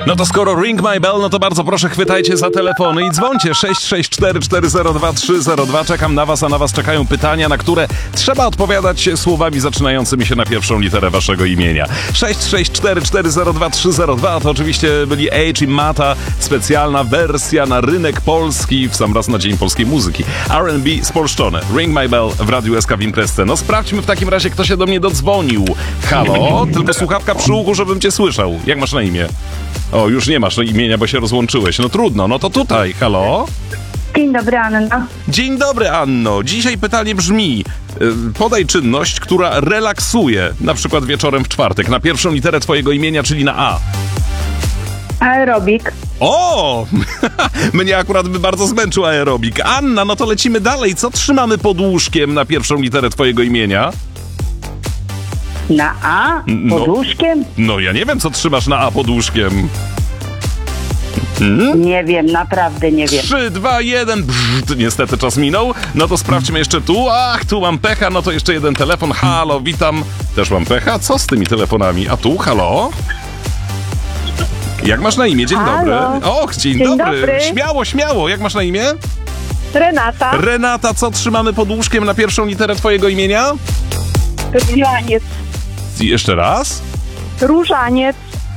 No to skoro ring my bell, no to bardzo proszę chwytajcie za telefony i dzwońcie 664 402 302. Czekam na was, a na was czekają pytania, na które trzeba odpowiadać słowami zaczynającymi się na pierwszą literę waszego imienia. 664 402 302 to oczywiście byli Age i Mata, specjalna wersja na rynek polski w sam raz na Dzień Polskiej Muzyki. R&B spolszczone. Ring my bell w Radiu SK w Imprezce. No sprawdźmy w takim razie, kto się do mnie dodzwonił. Halo? Tylko słuchawka przy uchu, żebym cię słyszał. Jak masz na imię? O, już nie masz imienia, bo się rozłączyłeś. No trudno, no to tutaj. Halo? Dzień dobry, Anna. Dzień dobry, Anno. Dzisiaj pytanie brzmi. Podaj czynność, która relaksuje, na przykład wieczorem w czwartek, na pierwszą literę twojego imienia, czyli na A. Aerobik. O! Mnie akurat by bardzo zmęczył aerobik. Anna, no to lecimy dalej. Co trzymamy pod łóżkiem na pierwszą literę twojego imienia? Na A? Pod łóżkiem? No ja nie wiem, co trzymasz na A pod łóżkiem. Nie wiem, naprawdę nie wiem. 3, 2, 1. Brrrt, niestety czas minął. No to sprawdźmy jeszcze tu. Ach, tu mam pecha. No to jeszcze jeden telefon. Halo, witam. Też mam pecha. Co z tymi telefonami? A tu, halo? Jak masz na imię? Dzień Halo. dobry. Och, dzień dobry. Śmiało, śmiało. Jak masz na imię? Renata. Renata, co trzymamy pod łóżkiem na pierwszą literę twojego imienia? Różaniec. Jeszcze raz? Różaniec.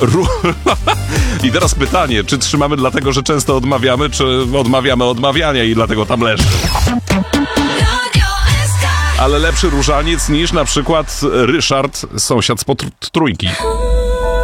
I teraz pytanie, czy trzymamy dlatego, że często odmawiamy, czy odmawiamy odmawiania i dlatego tam leży? Ale lepszy różaniec niż na przykład Ryszard, sąsiad spod trójki.